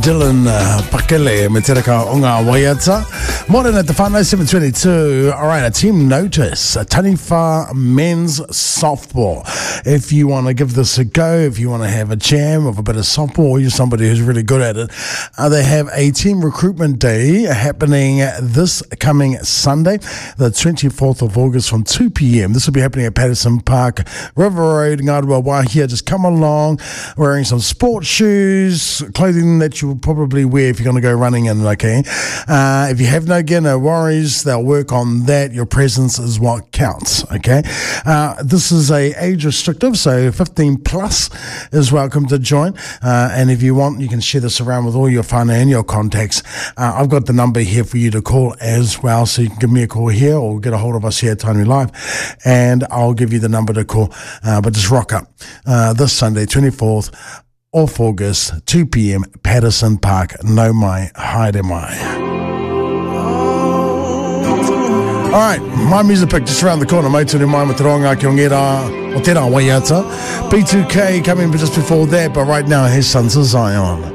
Dylan Pakele me te raka o ngā waiata. Morning at the whānau 7:22. All right, a team notice. Taniwha men's softball. If you want to give this a go, if you want to have a jam of a bit of softball, or you're somebody who's really good at it, they have a team recruitment day happening this coming Sunday, the 24th of August from 2 p.m. This will be happening at Patterson Park, River Road, Ngāroa Wāhia. Just come along wearing some sports shoes, clothing that you will probably wear if you're going to go running in, okay? If you have no gear, no worries. They'll work on that. Your presence is what counts, okay? This is a age restrictive, so 15 plus is welcome to join. And if you want, you can share this around with all your whānau and your contacts. I've got the number here for you to call as well, so you can give me a call here or get a hold of us here at Tainui Live, and I'll give you the number to call. But just rock up this Sunday, 24th of August, 2 p.m, Patterson Park. No mai, haere mai. All right, my music pick just around the corner. Mai tūne mai ma te ronga ki o ngera o tērā waiata. B2K coming just before that, but right now here's Sons of Zion.